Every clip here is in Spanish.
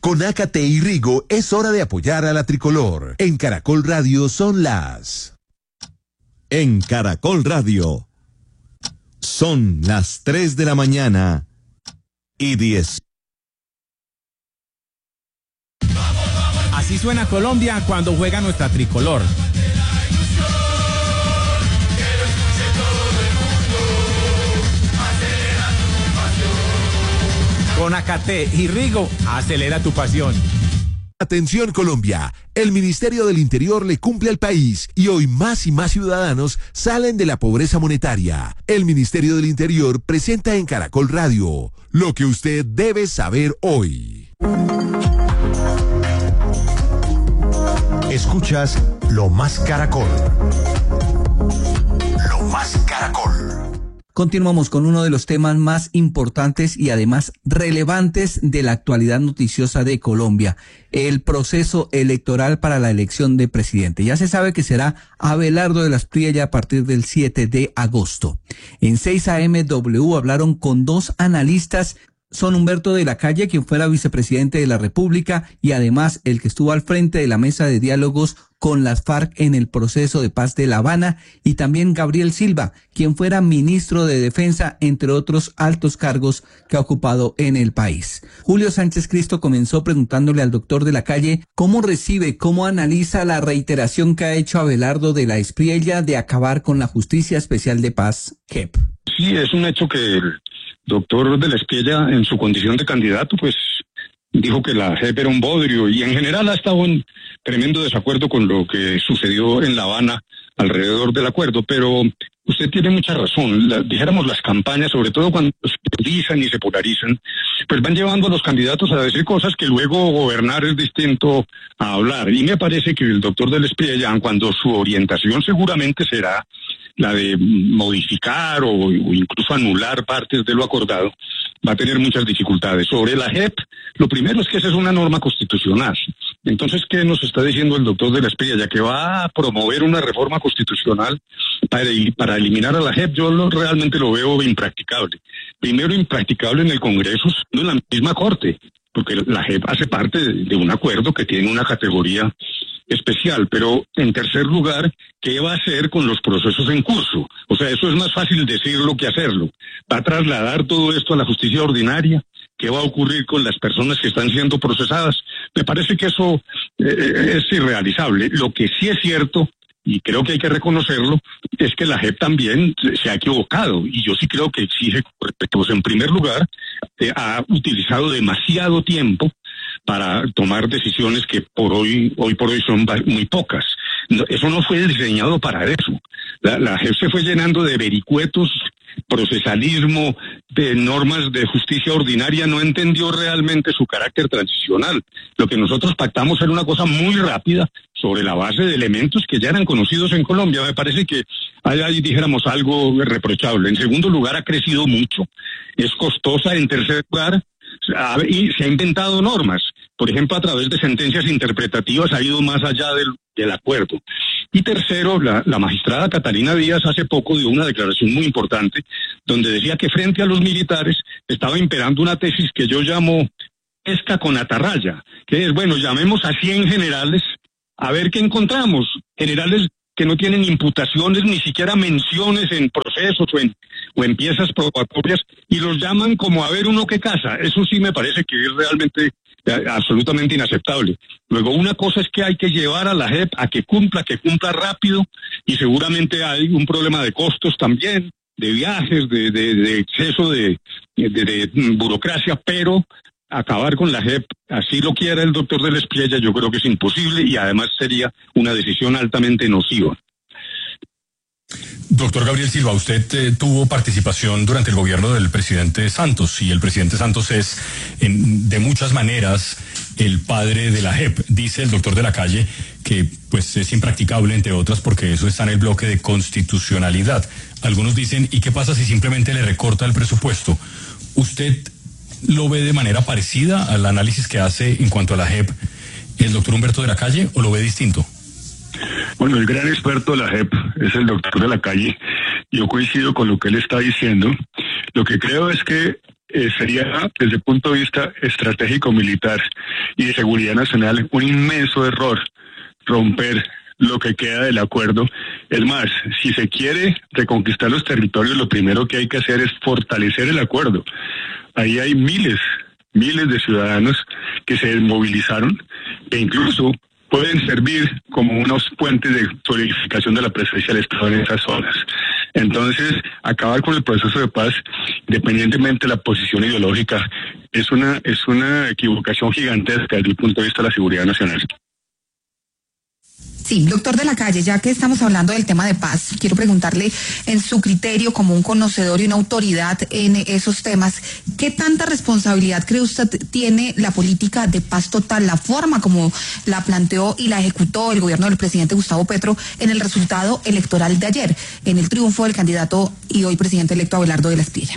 Con Ácate y Rigo es hora de apoyar a la tricolor. En Caracol Radio son las... En Caracol Radio son las 3 de la mañana y 10. Así suena Colombia cuando juega nuestra tricolor. Con Ácate y Rigo, acelera tu pasión. Atención Colombia, el Ministerio del Interior le cumple al país y hoy más y más ciudadanos salen de la pobreza monetaria. El Ministerio del Interior presenta en Caracol Radio lo que usted debe saber hoy. Escuchas Lo Más Caracol. Lo Más Caracol. Continuamos con uno de los temas más importantes y además relevantes de la actualidad noticiosa de Colombia, el proceso electoral para la elección de presidente. Ya se sabe que será Abelardo de las Priella a partir del 7 de agosto. En 6 AM W hablaron con dos analistas. Son Humberto de la Calle, quien fuera vicepresidente de la República y además el que estuvo al frente de la mesa de diálogos con las FARC en el proceso de paz de La Habana, y también Gabriel Silva, quien fuera ministro de Defensa, entre otros altos cargos que ha ocupado en el país. Julio Sánchez Cristo comenzó preguntándole al doctor de la Calle cómo recibe, cómo analiza la reiteración que ha hecho Abelardo de la Espriella de acabar con la Justicia Especial de Paz, JEP. Sí, es un hecho que el doctor de la Espriella, en su condición de candidato, pues dijo que la JEP era un bodrio y en general ha estado en tremendo desacuerdo con lo que sucedió en La Habana alrededor del acuerdo, pero usted tiene mucha razón. Dijéramos las campañas, sobre todo cuando se polarizan y se polarizan, pues van llevando a los candidatos a decir cosas que luego gobernar es distinto a hablar. Y me parece que el doctor de la Espriella, cuando su orientación seguramente será la de modificar o incluso anular partes de lo acordado, va a tener muchas dificultades. Sobre la JEP, lo primero es que esa es una norma constitucional. Entonces, ¿qué nos está diciendo el doctor de la Espriella? Que va a promover una reforma constitucional para eliminar a la JEP. Yo realmente lo veo impracticable. Primero, impracticable en el Congreso, no en la misma Corte, porque la JEP hace parte de un acuerdo que tiene una categoría especial, pero en tercer lugar, ¿qué va a hacer con los procesos en curso? O sea, eso es más fácil decirlo que hacerlo. ¿Va a trasladar todo esto a la justicia ordinaria? ¿Qué va a ocurrir con las personas que están siendo procesadas? Me parece que eso es irrealizable. Lo que sí es cierto, y creo que hay que reconocerlo, es que la JEP también se ha equivocado, y yo sí creo que exige correctos. En primer lugar, ha utilizado demasiado tiempo para tomar decisiones que hoy por hoy son muy pocas. Eso no fue diseñado para eso. La JEP se fue llenando de vericuetos, procesalismo, de normas de justicia ordinaria, no entendió realmente su carácter transicional. Lo que nosotros pactamos era una cosa muy rápida sobre la base de elementos que ya eran conocidos en Colombia. Me parece que ahí dijéramos algo reprochable. En segundo lugar, ha crecido mucho. Es costosa. En tercer lugar, y se ha inventado normas. Por ejemplo, a través de sentencias interpretativas ha ido más allá del acuerdo. Y tercero, la magistrada Catalina Díaz hace poco dio una declaración muy importante donde decía que frente a los militares estaba imperando una tesis que yo llamo pesca con atarraya, que es, bueno, llamemos a 100 generales a ver qué encontramos. Generales que no tienen imputaciones, ni siquiera menciones en procesos o en piezas probatorias, y los llaman como a ver uno que caza. Eso sí me parece que es realmente absolutamente inaceptable. Luego, una cosa es que hay que llevar a la JEP a que cumpla rápido, y seguramente hay un problema de costos también, de viajes, de exceso de burocracia, pero acabar con la JEP, así lo quiera el doctor de la Espriella, yo creo que es imposible y además sería una decisión altamente nociva. Doctor Gabriel Silva, usted tuvo participación durante el gobierno del presidente Santos, y el presidente Santos es de muchas maneras el padre de la JEP. Dice el doctor de la Calle que pues es impracticable, entre otras, porque eso está en el bloque de constitucionalidad. Algunos dicen, ¿y qué pasa si simplemente le recorta el presupuesto? ¿Usted lo ve de manera parecida al análisis que hace en cuanto a la JEP el doctor Humberto de la Calle, o lo ve distinto? Bueno, el gran experto de la JEP es el doctor de la Calle. Yo coincido con lo que él está diciendo. Lo que creo es que sería, desde el punto de vista estratégico militar y de seguridad nacional, un inmenso error romper lo que queda del acuerdo. Es más, si se quiere reconquistar los territorios, lo primero que hay que hacer es fortalecer el acuerdo. Ahí hay miles de ciudadanos que se desmovilizaron e incluso pueden servir como unos puentes de solidificación de la presencia del Estado en esas zonas. Entonces, acabar con el proceso de paz, independientemente de la posición ideológica, es una equivocación gigantesca desde el punto de vista de la seguridad nacional. Sí, doctor de la Calle, ya que estamos hablando del tema de paz, quiero preguntarle, en su criterio como un conocedor y una autoridad en esos temas, ¿qué tanta responsabilidad cree usted tiene la política de paz total, la forma como la planteó y la ejecutó el gobierno del presidente Gustavo Petro en el resultado electoral de ayer, en el triunfo del candidato y hoy presidente electo Abelardo de la Espriella?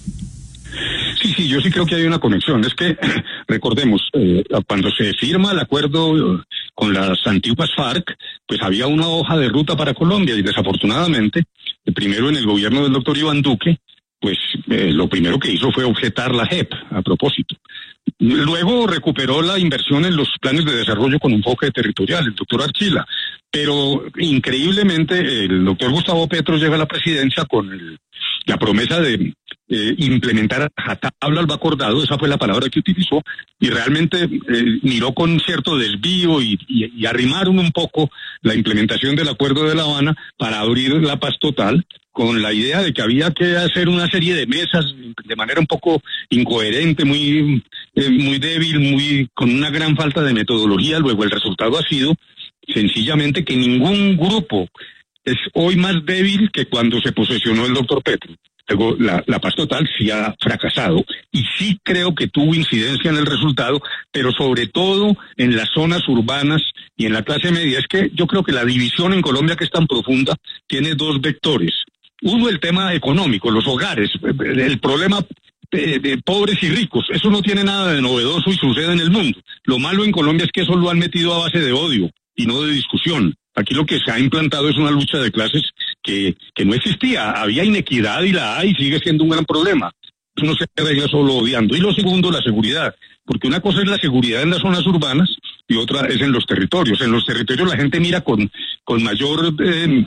Sí, yo sí creo que hay una conexión. Es que, recordemos, cuando se firma el acuerdo con las antiguas FARC, pues había una hoja de ruta para Colombia y desafortunadamente, primero en el gobierno del doctor Iván Duque, pues lo primero que hizo fue objetar la JEP a propósito. Luego recuperó la inversión en los planes de desarrollo con enfoque territorial, el doctor Archila, pero increíblemente el doctor Gustavo Petro llega a la presidencia con la promesa de implementar a tabla lo acordado, esa fue la palabra que utilizó, y realmente miró con cierto desvío y arrimaron un poco la implementación del acuerdo de La Habana para abrir la paz total, con la idea de que había que hacer una serie de mesas de manera un poco incoherente, muy débil, con una gran falta de metodología. Luego el resultado ha sido sencillamente que ningún grupo es hoy más débil que cuando se posesionó el doctor Petro. Luego la paz total sí ha fracasado y sí creo que tuvo incidencia en el resultado, pero sobre todo en las zonas urbanas y en la clase media. Es que yo creo que la división en Colombia, que es tan profunda, tiene dos vectores. Uno, el tema económico, los hogares, el problema de pobres y ricos. Eso no tiene nada de novedoso y sucede en el mundo. Lo malo en Colombia es que eso lo han metido a base de odio y no de discusión. Aquí lo que se ha implantado es una lucha de clases que no existía. Había inequidad y la hay y sigue siendo un gran problema. Eso no se arregla solo odiando. Y lo segundo, la seguridad. Porque una cosa es la seguridad en las zonas urbanas y otra es en los territorios. En los territorios la gente mira con mayor,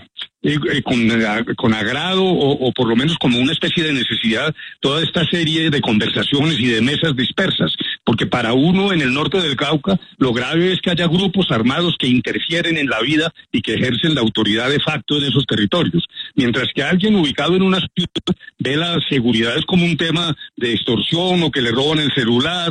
con agrado o por lo menos como una especie de necesidad toda esta serie de conversaciones y de mesas dispersas. Porque para uno en el norte del Cauca lo grave es que haya grupos armados que interfieren en la vida y que ejercen la autoridad de facto en esos territorios. Mientras que alguien ubicado en una ciudad ve la seguridad es como un tema de extorsión o que le roban el celular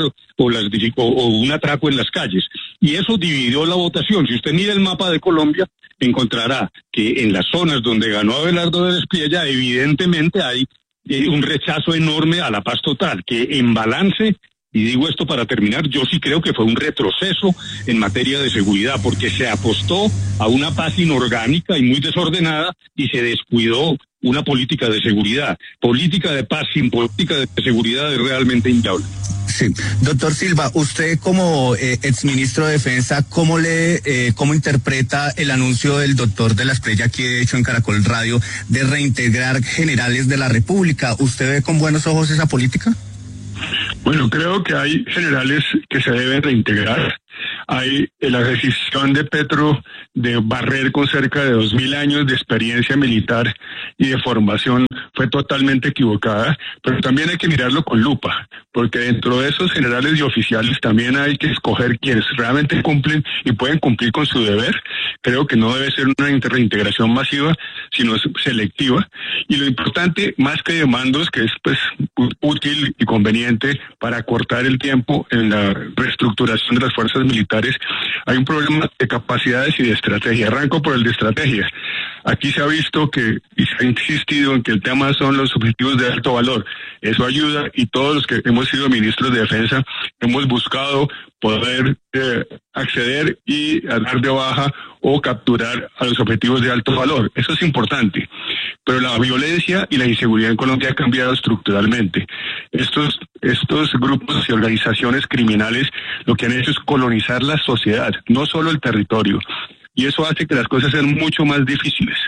o un atraco en las calles. Y eso dividió la votación. Si usted mira el mapa de Colombia, encontrará que en las zonas donde ganó Abelardo de la Espriella, evidentemente hay un rechazo enorme a la paz total, que en balance, y digo esto para terminar, yo sí creo que fue un retroceso en materia de seguridad, porque se apostó a una paz inorgánica y muy desordenada y se descuidó una política de seguridad. Política de paz sin política de seguridad es realmente inviable. Sí, doctor Silva, usted como exministro de Defensa, ¿cómo interpreta el anuncio del doctor de la Espriella aquí hecho en Caracol Radio de reintegrar generales de la República? ¿Usted ve con buenos ojos esa política? Bueno, creo que hay generales que se deben reintegrar. Hay la decisión de Petro de barrer con cerca de 2.000 años de experiencia militar y de formación fue totalmente equivocada, pero también hay que mirarlo con lupa, porque dentro de esos generales y oficiales también hay que escoger quienes realmente cumplen y pueden cumplir con su deber. Creo que no debe ser una reintegración masiva, sino selectiva. Y lo importante, más que de mandos, que es pues útil y conveniente para acortar el tiempo en la reestructuración de las fuerzas militares, hay un problema de capacidades y de estrategia. Arranco por el de estrategia. Aquí se ha visto que, y se ha insistido en que el tema son los objetivos de alto valor. Eso ayuda y todos los que hemos sido ministros de defensa hemos buscado poder acceder y a dar de baja o capturar a los objetivos de alto valor. Eso es importante. Pero la violencia y la inseguridad en Colombia ha cambiado estructuralmente. Estos grupos y organizaciones criminales lo que han hecho es colonizar la sociedad, no solo el territorio. Y eso hace que las cosas sean mucho más difíciles.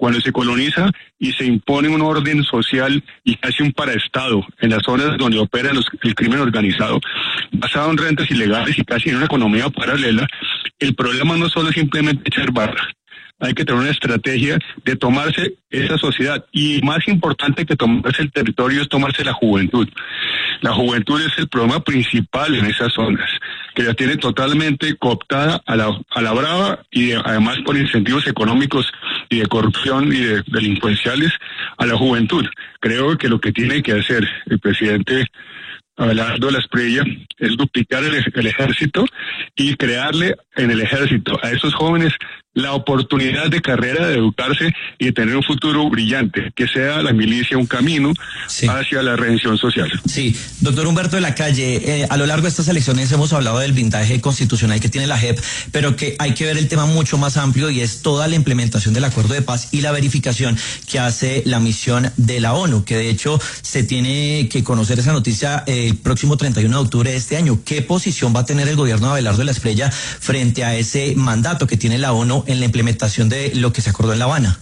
cuando se coloniza y se impone un orden social y casi un paraestado en las zonas donde opera el crimen organizado, basado en rentas ilegales y casi en una economía paralela, el problema no solo es simplemente echar barra. Hay que tener una estrategia de tomarse esa sociedad, y más importante que tomarse el territorio es tomarse la juventud. La juventud es el problema principal en esas zonas, que la tiene totalmente cooptada a la brava, y además por incentivos económicos y de corrupción y de delincuenciales a la juventud. Creo que lo que tiene que hacer el presidente Abelardo Lasprilla es duplicar el ejército y crearle en el ejército a esos jóvenes la oportunidad de carrera, de educarse y de tener un futuro brillante, que sea la milicia un camino hacia la redención social. Sí, doctor Humberto de la Calle, a lo largo de estas elecciones hemos hablado del blindaje constitucional que tiene la JEP, pero que hay que ver el tema mucho más amplio, y es toda la implementación del acuerdo de paz y la verificación que hace la misión de la ONU, que de hecho se tiene que conocer esa noticia el próximo 31 de octubre de este año. ¿Qué posición va a tener el gobierno de Abelardo Lasprilla frente a ese mandato que tiene la ONU en la implementación de lo que se acordó en La Habana?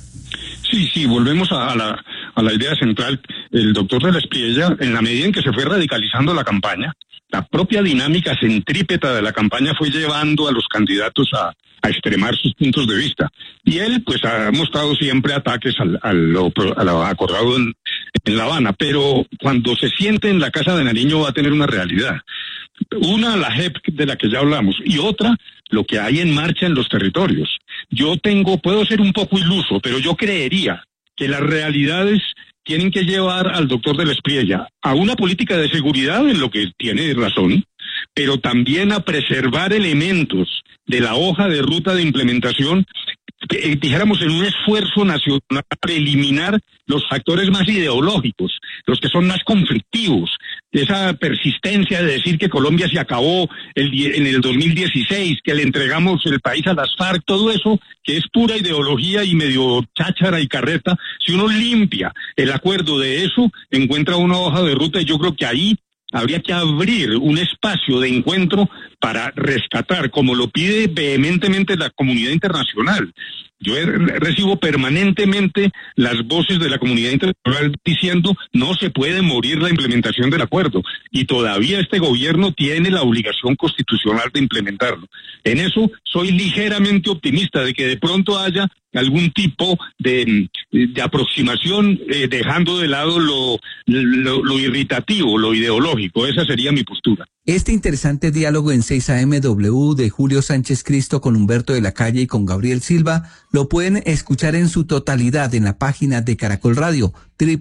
Sí, volvemos a la idea central. El doctor de la Espriella, en la medida en que se fue radicalizando la campaña, la propia dinámica centrípeta de la campaña fue llevando a los candidatos a extremar sus puntos de vista. Y él, pues, ha mostrado siempre ataques a lo acordado en La Habana, pero cuando se siente en la Casa de Nariño va a tener una realidad. Una, la JEP de la que ya hablamos, y otra, lo que hay en marcha en los territorios. Puedo ser un poco iluso, pero yo creería que las realidades tienen que llevar al doctor de la Espriella a una política de seguridad, en lo que tiene razón, pero también a preservar elementos de la hoja de ruta de implementación, dijéramos, en un esfuerzo nacional para eliminar los factores más ideológicos, los que son más conflictivos, esa persistencia de decir que Colombia se acabó en el 2016, que le entregamos el país a las FARC, todo eso que es pura ideología y medio cháchara y carreta. Si uno limpia el acuerdo de eso, encuentra una hoja de ruta, y yo creo que ahí habría que abrir un espacio de encuentro para rescatar, como lo pide vehementemente la comunidad internacional. Yo recibo permanentemente las voces de la comunidad internacional diciendo no se puede morir la implementación del acuerdo, y todavía este gobierno tiene la obligación constitucional de implementarlo. En eso soy ligeramente optimista de que de pronto haya algún tipo de aproximación, dejando de lado lo irritativo, lo ideológico. Esa sería mi postura. Este interesante diálogo en 6am de Julio Sánchez Cristo con Humberto de la Calle y con Gabriel Silva lo pueden escuchar en su totalidad en la página de Caracol Radio,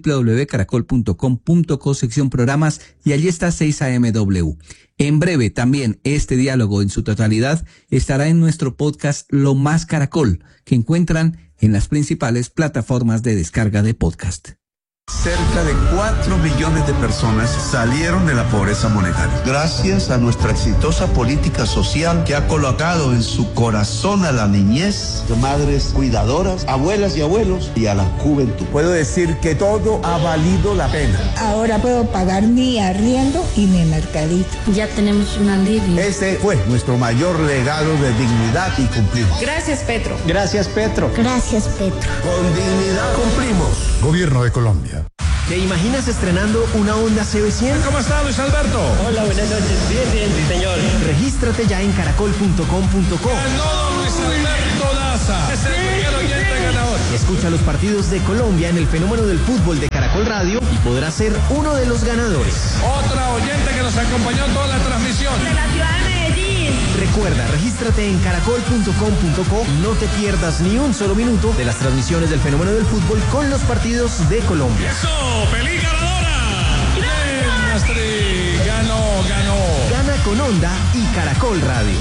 www.caracol.com.co, sección programas, y allí está 6amw. En breve también este diálogo en su totalidad estará en nuestro podcast Lo Más Caracol, que encuentran en las principales plataformas de descarga de podcast. Cerca de 4 millones de personas salieron de la pobreza monetaria. Gracias a nuestra exitosa política social que ha colocado en su corazón a la niñez, de madres cuidadoras, abuelas y abuelos, y a la juventud. Puedo decir que todo ha valido la pena. Ahora puedo pagar mi arriendo y mi mercadito. Ya tenemos un alivio. Ese fue nuestro mayor legado de dignidad y cumplimos. Gracias, Petro. Gracias, Petro. Gracias, Petro. Con dignidad cumplimos. Gobierno de Colombia. ¿Te imaginas estrenando una Honda CB100? ¿Cómo está, Luis Alberto? Hola, buenas noches. Bien, sí, señor. Regístrate ya en caracol.com.co. Ganó Luis Alberto Daza. Es el primer oyente ganador. Escucha los partidos de Colombia en el fenómeno del fútbol de Caracol Radio y podrás ser uno de los ganadores. Otra oyente que nos acompañó en toda la transmisión. De la ciudad de Medellín. Recuerda, regístrate en caracol.com.co y no te pierdas ni un solo minuto de las transmisiones del fenómeno del fútbol con los partidos de Colombia. ¡Eso! ¡Feliz ganadora! ¡Bien, Astrid! ¡Ganó! Gana con Honda y Caracol Radio.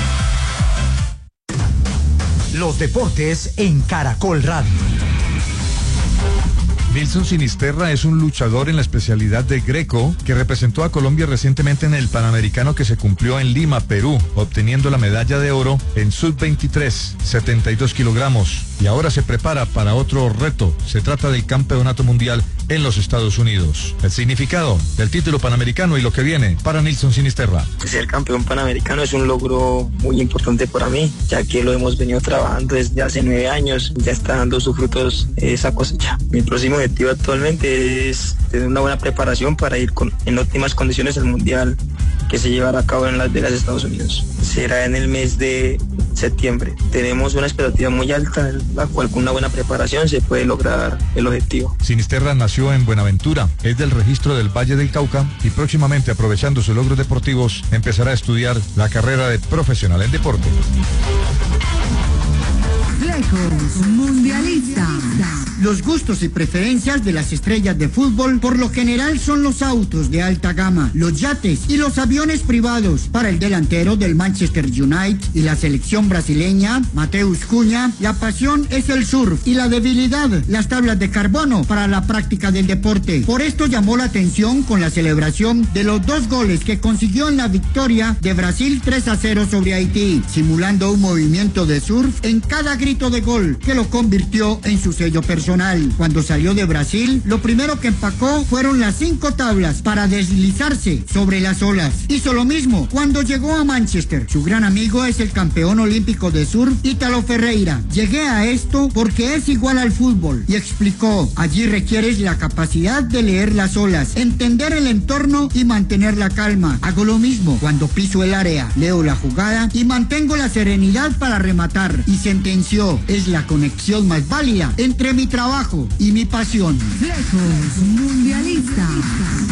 Los deportes en Caracol Radio. Nilson Sinisterra es un luchador en la especialidad de Greco que representó a Colombia recientemente en el Panamericano que se cumplió en Lima, Perú, obteniendo la medalla de oro en sub-23, 72 kilogramos, y ahora se prepara para otro reto. Se trata del Campeonato Mundial en los Estados Unidos. El significado del título panamericano y lo que viene para Nilson Sinisterra. Ser campeón panamericano es un logro muy importante para mí, ya que lo hemos venido trabajando desde hace 9 años, ya está dando sus frutos esa cosecha. Mi próximo objetivo actualmente es tener una buena preparación para ir en óptimas condiciones al Mundial que se llevará a cabo en Las Vegas, Estados Unidos. Será en el mes de septiembre. Tenemos una expectativa muy alta, la cual con una buena preparación se puede lograr el objetivo. Sinisterra nació en Buenaventura, es del registro del Valle del Cauca y próximamente, aprovechando sus logros deportivos, empezará a estudiar la carrera de profesional en deporte. Lejos Mundialista. Los gustos y preferencias de las estrellas de fútbol por lo general son los autos de alta gama, los yates y los aviones privados. Para el delantero del Manchester United y la selección brasileña, Mateus Cunha, la pasión es el surf y la debilidad, las tablas de carbono para la práctica del deporte. Por esto llamó la atención con la celebración de los 2 goles que consiguió en la victoria de Brasil 3-0 sobre Haití, simulando un movimiento de surf en cada grito de gol que lo convirtió en su sello personal. Cuando salió de Brasil, lo primero que empacó fueron las 5 tablas para deslizarse sobre las olas. Hizo lo mismo cuando llegó a Manchester. Su gran amigo es el campeón olímpico de surf, Ítalo Ferreira. Llegué a esto porque es igual al fútbol, y explicó, allí requieres la capacidad de leer las olas, entender el entorno y mantener la calma. Hago lo mismo cuando piso el área, leo la jugada y mantengo la serenidad para rematar. Y sentenció, es la conexión más válida entre mi trabajo y mi pasión. Lejos Mundialista.